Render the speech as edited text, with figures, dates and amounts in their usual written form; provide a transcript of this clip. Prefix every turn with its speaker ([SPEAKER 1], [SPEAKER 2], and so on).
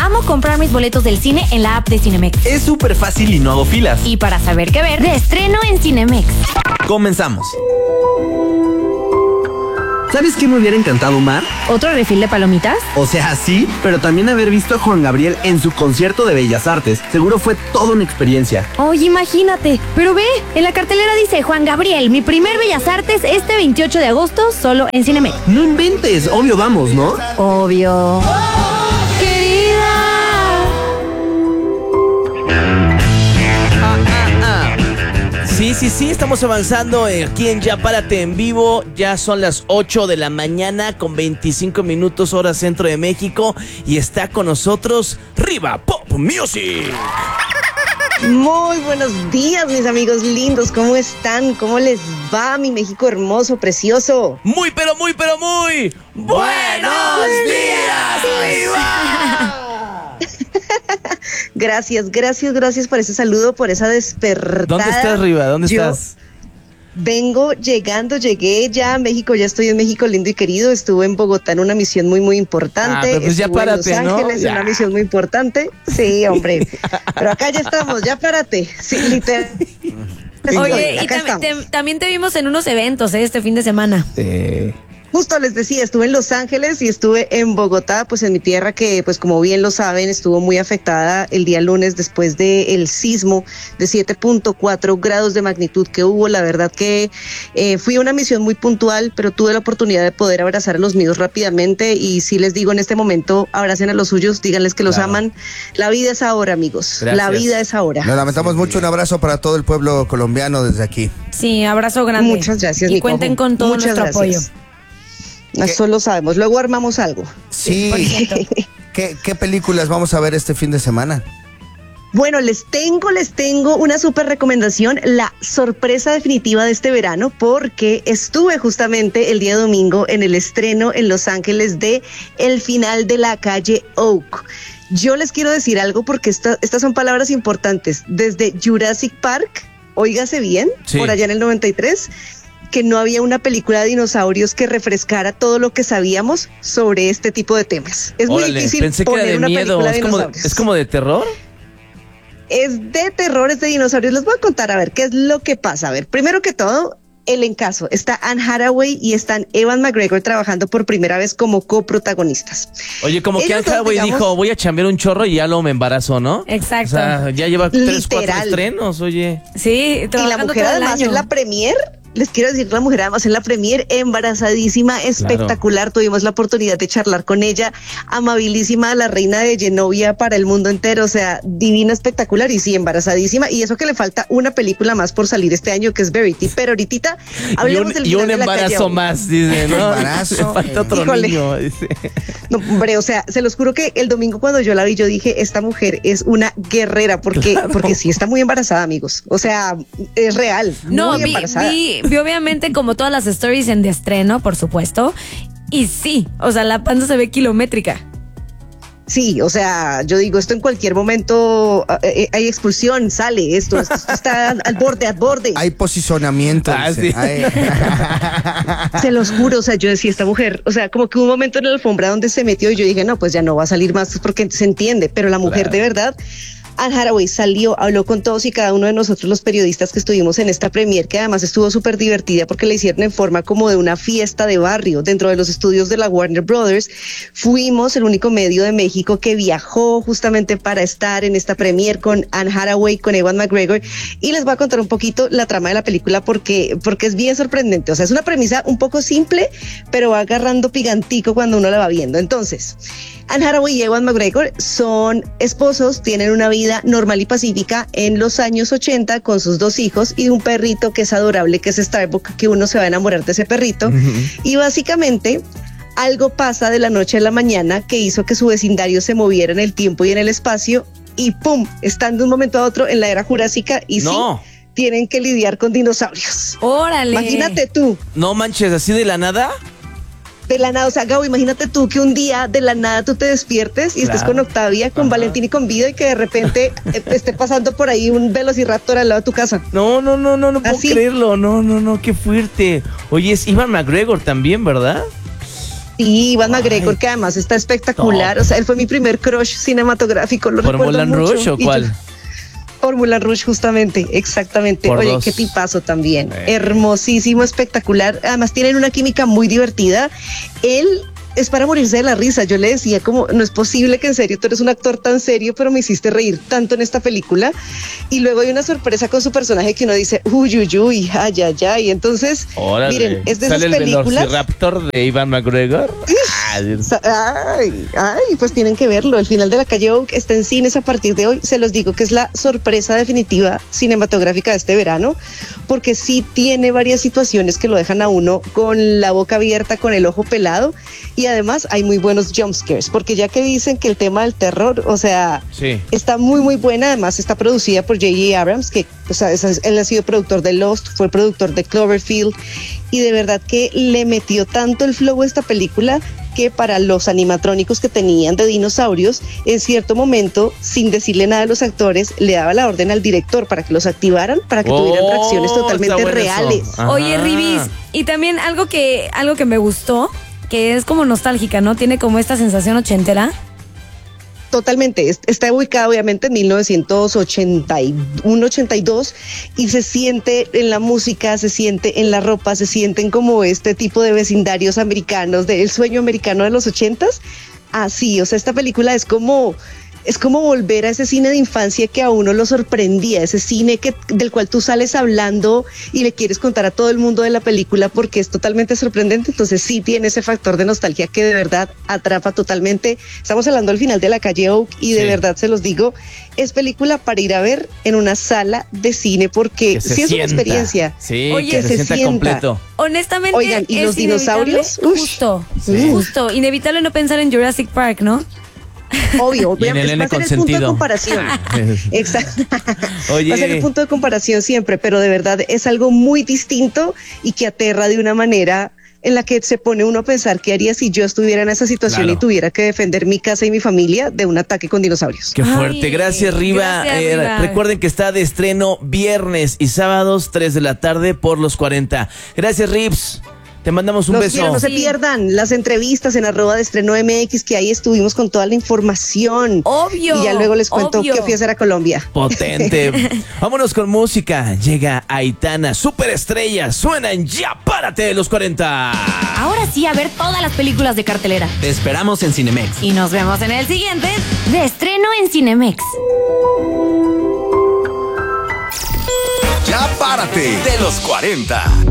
[SPEAKER 1] Amo comprar mis boletos del cine en la app de Cinemex.
[SPEAKER 2] Es súper fácil y no hago filas.
[SPEAKER 1] Y para saber qué ver, de estreno en Cinemex.
[SPEAKER 2] Comenzamos. ¿Sabes qué me hubiera encantado, Mar?
[SPEAKER 1] ¿Otro refil de palomitas?
[SPEAKER 2] O sea, sí, pero también haber visto a Juan Gabriel en su concierto de Bellas Artes. Seguro fue toda una experiencia.
[SPEAKER 1] Oye, imagínate. Pero ve, en la cartelera dice Juan Gabriel, mi primer Bellas Artes este 28 de agosto, solo en Cinemex.
[SPEAKER 2] No inventes, obvio vamos, ¿no?
[SPEAKER 1] Obvio.
[SPEAKER 3] Sí, estamos avanzando aquí en Ya Párate en Vivo. Ya son las 8 de la mañana con 25 minutos hora centro de México. Y está con nosotros Riva Pop Music.
[SPEAKER 4] Muy buenos días, mis amigos lindos. ¿Cómo están? ¿Cómo les va, mi México hermoso, precioso?
[SPEAKER 3] Muy buenos días, Riva.
[SPEAKER 4] Gracias por ese saludo, por esa despertada.
[SPEAKER 3] ¿Dónde estás, Riva? ¿Dónde estás?
[SPEAKER 4] Llegué ya a México, ya estoy en México lindo y querido. Estuve en Bogotá en una misión muy importante.
[SPEAKER 3] Pero pues ya párate,
[SPEAKER 4] en Los Ángeles, en una misión muy importante. Sí, hombre. Pero acá ya estamos, ya párate. Sí, literal.
[SPEAKER 1] Oye, y también te vimos en unos eventos este fin de semana.
[SPEAKER 4] Justo les decía, estuve en Los Ángeles y estuve en Bogotá, pues en mi tierra que, pues como bien lo saben, estuvo muy afectada el día lunes después del sismo de 7.4 grados de magnitud que hubo. La verdad que fui a una misión muy puntual, pero tuve la oportunidad de poder abrazar a los míos rápidamente y sí les digo en este momento, abracen a los suyos, díganles que los aman. La vida es ahora, amigos.
[SPEAKER 3] Gracias.
[SPEAKER 4] La vida es ahora.
[SPEAKER 5] Lo lamentamos mucho, un abrazo para todo el pueblo colombiano desde aquí.
[SPEAKER 1] Sí, abrazo grande.
[SPEAKER 4] Muchas gracias,
[SPEAKER 1] y
[SPEAKER 4] Nico.
[SPEAKER 1] cuenten con todo nuestro apoyo.
[SPEAKER 4] Eso lo sabemos, luego armamos algo.
[SPEAKER 5] Sí. ¿Qué películas vamos a ver este fin de semana?
[SPEAKER 4] Bueno, les tengo una súper recomendación, la sorpresa definitiva de este verano, porque estuve justamente el día domingo en el estreno en Los Ángeles de El final de la calle Oak. Yo les quiero decir algo porque estas son palabras importantes. Desde Jurassic Park, óigase bien,
[SPEAKER 3] sí,
[SPEAKER 4] por allá en el 93, que no había una película de dinosaurios que refrescara todo lo que sabíamos sobre este tipo de temas. Es muy difícil
[SPEAKER 3] pensé que
[SPEAKER 4] poner
[SPEAKER 3] era de
[SPEAKER 4] una
[SPEAKER 3] miedo.
[SPEAKER 4] película de dinosaurios.
[SPEAKER 3] ¿Es como de terror?
[SPEAKER 4] Es de terror, es de dinosaurios. Les voy a contar a ver qué es lo que pasa. A ver, primero que todo, elencazo. Está Anne Hathaway y están Ewan McGregor trabajando por primera vez como coprotagonistas.
[SPEAKER 3] Oye, como que
[SPEAKER 4] Ellos
[SPEAKER 3] Anne Hathaway dijo, voy a chambear un chorro y ya lo me embarazo, ¿no?
[SPEAKER 1] Exacto.
[SPEAKER 3] O sea, ya lleva 3, 4
[SPEAKER 4] Literal.
[SPEAKER 3] estrenos, oye.
[SPEAKER 1] Sí,
[SPEAKER 4] Y la
[SPEAKER 1] trabajando
[SPEAKER 4] mujer
[SPEAKER 1] todo el
[SPEAKER 4] además
[SPEAKER 1] año.
[SPEAKER 4] en la premier, les quiero decir, la mujer además en la premier, embarazadísima, espectacular. Tuvimos la oportunidad de charlar con ella, amabilísima, la reina de Genovia para el mundo entero, o sea, divina, espectacular y sí, embarazadísima. Y eso que le falta una película más por salir este año, que es Verity. Pero ahorita hablemos del
[SPEAKER 3] Y
[SPEAKER 4] final
[SPEAKER 3] un
[SPEAKER 4] de la calle
[SPEAKER 3] embarazo
[SPEAKER 4] Oak.
[SPEAKER 3] más, dice, ¿no?
[SPEAKER 5] Embarazo.
[SPEAKER 3] Le falta otro
[SPEAKER 4] Híjole.
[SPEAKER 3] niño, dice.
[SPEAKER 4] No, hombre, o sea, se los juro que el domingo cuando yo la vi, yo dije, esta mujer es una guerrera, porque sí está muy embarazada, amigos. O sea, es real,
[SPEAKER 1] No,
[SPEAKER 4] muy embarazada.
[SPEAKER 1] vi obviamente como todas las stories en de estreno, por supuesto. Y sí, o sea, la panza se ve kilométrica.
[SPEAKER 4] Sí, o sea, yo digo, esto en cualquier momento hay expulsión, sale esto está al borde.
[SPEAKER 5] Hay posicionamiento.
[SPEAKER 3] Sí.
[SPEAKER 4] Se los juro, o sea, yo decía, esta mujer, o sea, como que hubo un momento en la alfombra donde se metió y yo dije, no, pues ya no va a salir más porque se entiende, pero la mujer de verdad, Anne Hathaway salió, habló con todos y cada uno de nosotros los periodistas que estuvimos en esta premier, que además estuvo súper divertida porque la hicieron en forma como de una fiesta de barrio dentro de los estudios de la Warner Brothers. Fuimos el único medio de México que viajó justamente para estar en esta premier con Anne Hathaway, con Ewan McGregor, y les voy a contar un poquito la trama de la película porque es bien sorprendente. O sea, es una premisa un poco simple, pero va agarrando picantico cuando uno la va viendo. Entonces, Anne Hathaway y Ewan McGregor son esposos, tienen una vida normal y pacífica en los años 80 con sus 2 hijos y un perrito que es adorable, que es Starbuck, que uno se va a enamorar de ese perrito. Y básicamente algo pasa de la noche a la mañana que hizo que su vecindario se moviera en el tiempo y en el espacio y ¡pum! Están de un momento a otro en la era jurásica y
[SPEAKER 3] No.
[SPEAKER 4] sí, tienen que lidiar con dinosaurios.
[SPEAKER 1] Órale.
[SPEAKER 4] Imagínate tú.
[SPEAKER 3] No manches, así de la nada.
[SPEAKER 4] De la nada, o sea, Gabo, imagínate tú que un día de la nada tú te despiertes y estés con Octavia, con Valentín y con Vido y que de repente esté pasando por ahí un velociraptor al lado de tu casa.
[SPEAKER 3] No puedo
[SPEAKER 4] ¿Así?
[SPEAKER 3] creerlo. No, qué fuerte. Oye, es Ewan McGregor también, ¿verdad?
[SPEAKER 4] Sí, Iván McGregor, que además está espectacular. O sea, él fue mi primer crush cinematográfico. Lo
[SPEAKER 3] ¿Por
[SPEAKER 4] recuerdo
[SPEAKER 3] Moulin
[SPEAKER 4] mucho.
[SPEAKER 3] Rouge o
[SPEAKER 4] Y
[SPEAKER 3] cuál?
[SPEAKER 4] Por Moulin Rouge, justamente, exactamente.
[SPEAKER 3] Por
[SPEAKER 4] Oye,
[SPEAKER 3] dos.
[SPEAKER 4] qué tipazo también. Hermosísimo, espectacular. Además, tienen una química muy divertida. Él es para morirse de la risa. Yo le decía, como, no es posible que en serio tú eres un actor tan serio, pero me hiciste reír tanto en esta película. Y luego hay una sorpresa con su personaje que uno dice, uy, uy, uy, ay, ay, ay. Entonces,
[SPEAKER 3] Órale.
[SPEAKER 4] miren, es de esas
[SPEAKER 3] ¿Sale el
[SPEAKER 4] películas.
[SPEAKER 3] Velociraptor de Ivan McGregor?
[SPEAKER 4] Ay, pues tienen que verlo. El final de La Calle Oak está en cines a partir de hoy. Se los digo que es la sorpresa definitiva cinematográfica de este verano, porque sí tiene varias situaciones que lo dejan a uno con la boca abierta, con el ojo pelado, y además hay muy buenos jumpscares, porque ya que dicen que el tema del terror, o sea,
[SPEAKER 3] Sí.
[SPEAKER 4] está muy, muy buena. Además está producida por J.J. Abrams, que o sea, él ha sido productor de Lost, fue productor de Cloverfield, y de verdad que le metió tanto el flow a esta película que para los animatrónicos que tenían de dinosaurios, en cierto momento, sin decirle nada a los actores, le daba la orden al director para que los activaran, para que tuvieran reacciones totalmente
[SPEAKER 3] está bueno
[SPEAKER 4] reales.
[SPEAKER 3] eso. Ajá.
[SPEAKER 1] Oye, Ribis, y también algo que me gustó, que es como nostálgica, ¿no? Tiene como esta sensación ochentera.
[SPEAKER 4] Totalmente, está ubicada obviamente en 1981, 82, y se siente en la música, se siente en la ropa, se sienten como este tipo de vecindarios americanos, del sueño americano de los 80s. Así, o sea, esta película es como volver a ese cine de infancia que a uno lo sorprendía, ese cine del cual tú sales hablando y le quieres contar a todo el mundo de la película porque es totalmente sorprendente. Entonces sí tiene ese factor de nostalgia que de verdad atrapa totalmente. Estamos hablando al final de La Calle Oak y de verdad se los digo, es película para ir a ver en una sala de cine porque
[SPEAKER 3] Que se
[SPEAKER 4] sí es una
[SPEAKER 3] sienta.
[SPEAKER 4] experiencia.
[SPEAKER 3] Sí,
[SPEAKER 1] Oye,
[SPEAKER 3] que se sienta completo.
[SPEAKER 1] Honestamente,
[SPEAKER 4] Oigan, ¿y
[SPEAKER 1] es
[SPEAKER 4] los dinosaurios?
[SPEAKER 1] inevitable,
[SPEAKER 4] Ush.
[SPEAKER 1] Justo, inevitable no pensar en Jurassic Park, ¿no?
[SPEAKER 4] Obvio,
[SPEAKER 3] Y en el
[SPEAKER 4] va a ser el punto de
[SPEAKER 3] consentido.
[SPEAKER 4] comparación. Exacto.
[SPEAKER 3] Oye.
[SPEAKER 4] Va a ser el punto de comparación siempre, pero de verdad es algo muy distinto y que aterra de una manera en la que se pone uno a pensar qué haría si yo estuviera en esa situación
[SPEAKER 3] Claro.
[SPEAKER 4] y tuviera que defender mi casa y mi familia de un ataque con dinosaurios.
[SPEAKER 3] Qué fuerte.
[SPEAKER 1] Ay,
[SPEAKER 3] Gracias, Riva.
[SPEAKER 1] gracias, Riva.
[SPEAKER 3] Recuerden que está de estreno viernes y sábados, 3 de la tarde por los 40. Gracias, Rips. Te mandamos un
[SPEAKER 4] Los
[SPEAKER 3] beso.
[SPEAKER 4] quiero, no se
[SPEAKER 1] Sí.
[SPEAKER 4] pierdan las entrevistas en @deestreno.mx, que ahí estuvimos con toda la información.
[SPEAKER 1] Obvio,
[SPEAKER 4] Y ya luego les cuento
[SPEAKER 1] obvio.
[SPEAKER 4] qué fui a hacer a Colombia.
[SPEAKER 3] Potente. Vámonos con música. Llega Aitana, superestrella. Suenan Ya Párate de los 40.
[SPEAKER 1] Ahora sí, a ver todas las películas de cartelera.
[SPEAKER 2] Te esperamos en Cinemex.
[SPEAKER 1] Y nos vemos en el siguiente de estreno en Cinemex.
[SPEAKER 6] Ya párate de los 40.